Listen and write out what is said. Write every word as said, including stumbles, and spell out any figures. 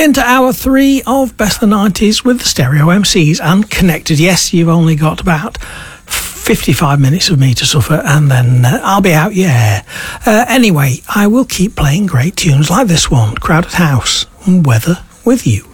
Into hour three of Best of the nineties with the Stereo M Cs and Connected. Yes, you've only got about fifty-five minutes of me to suffer and then uh, I'll be out, yeah. Uh, anyway, I will keep playing great tunes like this one, Crowded House, and Weather With You.